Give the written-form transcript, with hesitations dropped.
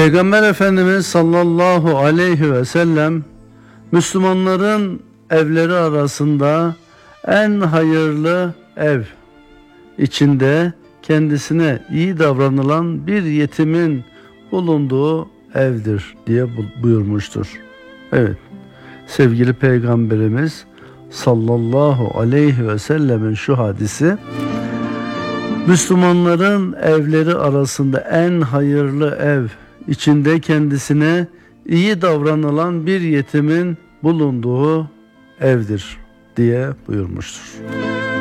Peygamber Efendimiz sallallahu aleyhi ve sellem Müslümanların evleri arasında en hayırlı ev, içinde kendisine iyi davranılan bir yetimin bulunduğu evdir diye buyurmuştur. Evet, sevgili Peygamberimiz sallallahu aleyhi ve sellemin şu hadisi, Müslümanların evleri arasında en hayırlı ev, içinde kendisine iyi davranılan bir yetimin bulunduğu evdir diye buyurmuştur.